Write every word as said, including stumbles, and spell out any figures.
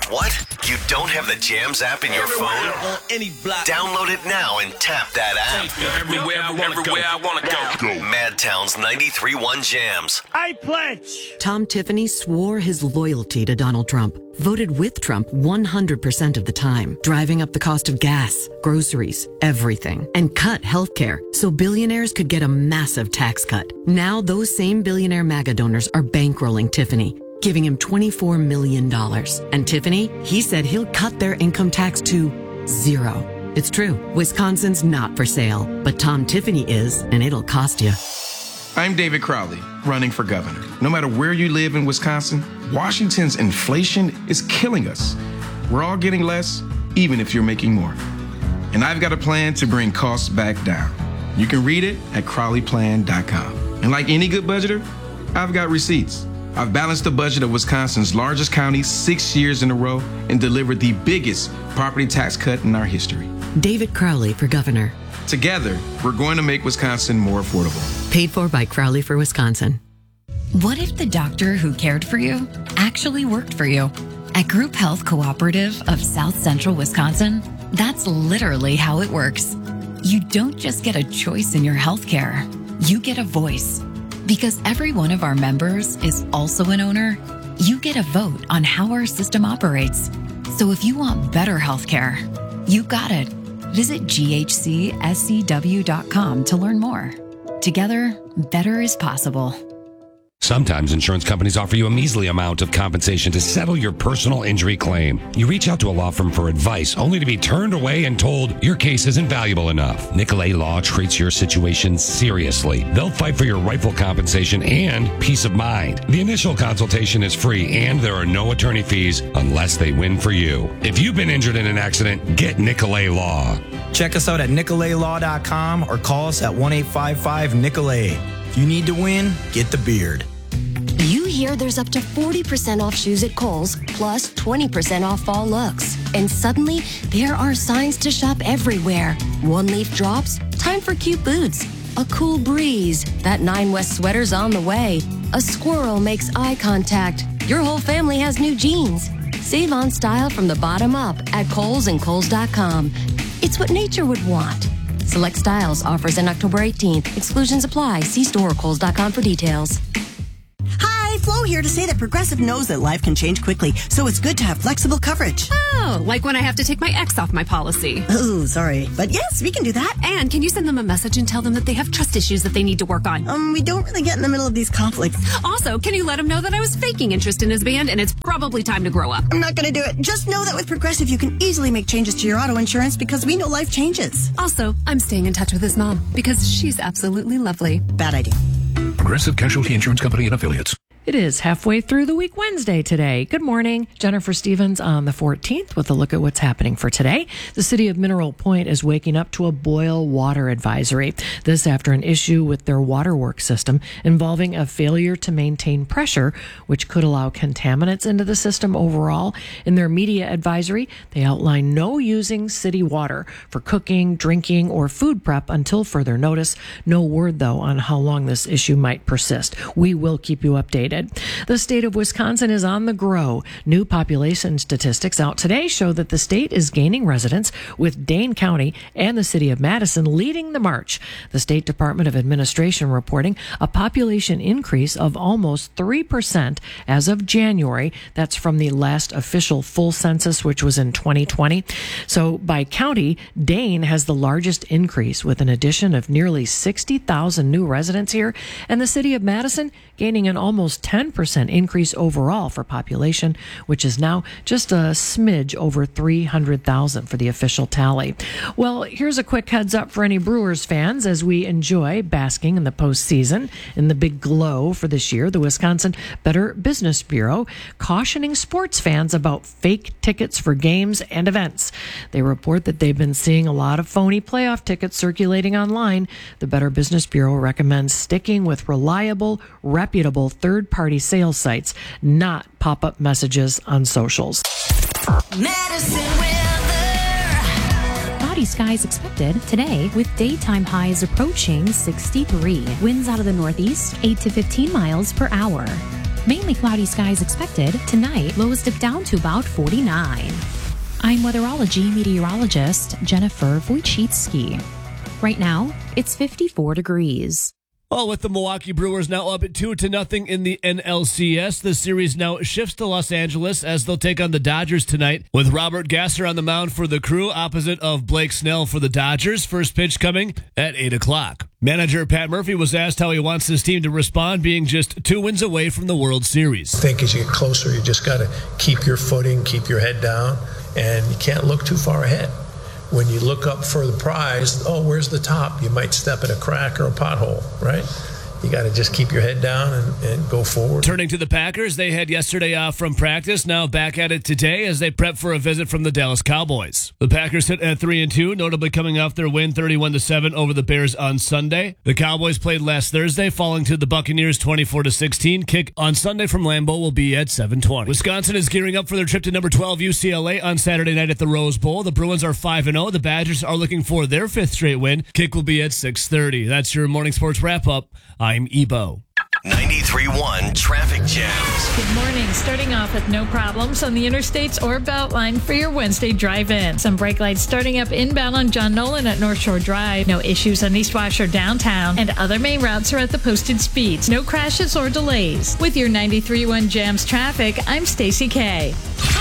What? You don't have the Jams app in your phone? On any block. Download it now and tap that app. Everywhere I wanna go. I wanna go. Madtown's ninety-three point one Jams. I pledge. Tom Tiffany swore his loyalty to Donald Trump, voted with Trump one hundred percent of the time, driving up the cost of gas, groceries, everything, and cut healthcare so billionaires could get a massive tax cut. Now those same billionaire MAGA donors are bankrolling Tiffany, giving him twenty-four million dollars. And Tiffany, he said he'll cut their income tax to zero. It's true. Wisconsin's not for sale, but Tom Tiffany is, and it'll cost you. I'm David Crowley, running for governor. No matter where you live in Wisconsin, Washington's inflation is killing us. We're all getting less, even if you're making more. And I've got a plan to bring costs back down. You can read it at crowley plan dot com. And like any good budgeter, I've got receipts. I've balanced the budget of Wisconsin's largest county six years in a row and delivered the biggest property tax cut in our history. David Crowley for governor. Together, we're going to make Wisconsin more affordable. Paid for by Crowley for Wisconsin. What if the doctor who cared for you actually worked for you? At Group Health Cooperative of South Central Wisconsin, that's literally how it works. You don't just get a choice in your health care, you get a voice. Because every one of our members is also an owner, you get a vote on how our system operates. So if you want better health care, you got it. Visit G H C S C W dot com to learn more. Together, better is possible. Sometimes insurance companies offer you a measly amount of compensation to settle your personal injury claim. You reach out to a law firm for advice, only to be turned away and told your case isn't valuable enough. Nicolay Law treats your situation seriously. They'll fight for your rightful compensation and peace of mind. The initial consultation is free, and there are no attorney fees unless they win for you. If you've been injured in an accident, get Nicolay Law. Check us out at nicolay law dot com or call us at one eight five five Nicolay. If you need to win, get the beard. You hear there's up to forty percent off shoes at Kohl's, plus twenty percent off fall looks. And suddenly, there are signs to shop everywhere. One leaf drops, time for cute boots. A cool breeze, that Nine West sweater's on the way. A squirrel makes eye contact. Your whole family has new jeans. Save on style from the bottom up at Kohl's and Kohl's dot com. It's what nature would want. Select styles, offers in October eighteenth. Exclusions apply. See store or Kohl's dot com for details. Hi, Flo here to say that Progressive knows that life can change quickly, so it's good to have flexible coverage. Oh, like when I have to take my ex off my policy. Oh, sorry. But yes, we can do that. And can you send them a message and tell them that they have trust issues that they need to work on? Um, we don't really get in the middle of these conflicts. Also, can you let him know that I was faking interest in his band and it's probably time to grow up? I'm not going to do it. Just know that with Progressive, you can easily make changes to your auto insurance because we know life changes. Also, I'm staying in touch with his mom because she's absolutely lovely. Bad idea. Progressive Casualty Insurance Company and Affiliates. It is halfway through the week Wednesday today. Good morning. Jennifer Stevens on the fourteenth with a look at what's happening for today. The city of Mineral Point is waking up to a boil water advisory. This after an issue with their waterworks system involving a failure to maintain pressure, which could allow contaminants into the system overall. In their media advisory, they outline no using city water for cooking, drinking, or food prep until further notice. No word, though, on how long this issue might persist. We will keep you updated. The state of Wisconsin is on the grow. New population statistics out today show that the state is gaining residents, with Dane County and the city of Madison leading the march. The State Department of Administration reporting a population increase of almost three percent as of January. That's from the last official full census, which was in twenty twenty. So by county, Dane has the largest increase with an addition of nearly sixty thousand new residents here, and the city of Madison gaining an almost ten percent increase overall for population, which is now just a smidge over three hundred thousand for the official tally. Well, here's a quick heads up for any Brewers fans as we enjoy basking in the postseason in the big glow for this year. The Wisconsin Better Business Bureau cautioning sports fans about fake tickets for games and events. They report that they've been seeing a lot of phony playoff tickets circulating online. The Better Business Bureau recommends sticking with reliable, reputable third-party sales sites, not pop-up messages on socials. Medicine weather. Cloudy skies expected today with daytime highs approaching sixty-three. Winds out of the northeast, eight to fifteen miles per hour. Mainly cloudy skies expected. Tonight, lows dip down to about forty-nine. I'm weatherology meteorologist Jennifer Wojcicki. Right now, it's fifty-four degrees. Well, with the Milwaukee Brewers now up at two to nothing in the N L C S, the series now shifts to Los Angeles as they'll take on the Dodgers tonight, with Robert Gasser on the mound for the Crew, opposite of Blake Snell for the Dodgers. First pitch coming at eight o'clock. Manager Pat Murphy was asked how he wants his team to respond, being just two wins away from the World Series. I think as you get closer, you just got to keep your footing, keep your head down, and you can't look too far ahead. When you look up for the prize, oh, where's the top? You might step in a crack or a pothole, right? You got to just keep your head down and, and go forward. Turning to the Packers, they had yesterday off from practice, now back at it today as they prep for a visit from the Dallas Cowboys. The Packers sit at three and two, notably coming off their win thirty-one to seven over the Bears on Sunday. The Cowboys played last Thursday, falling to the Buccaneers twenty-four to sixteen. Kick on Sunday from Lambeau will be at seven twenty. Wisconsin is gearing up for their trip to number twelve U C L A on Saturday night at the Rose Bowl. The Bruins are five and oh. The Badgers are looking for their fifth straight win. Kick will be at six thirty. That's your morning sports wrap-up. I'm Ebo. ninety-three point one Traffic Jams. Good morning. Starting off with no problems on the interstates or Beltline for your Wednesday drive-in. Some brake lights starting up inbound on John Nolan at North Shore Drive. No issues on East Wash or downtown. And other main routes are at the posted speeds. No crashes or delays. With your ninety-three point one Jams traffic, I'm Stacey K.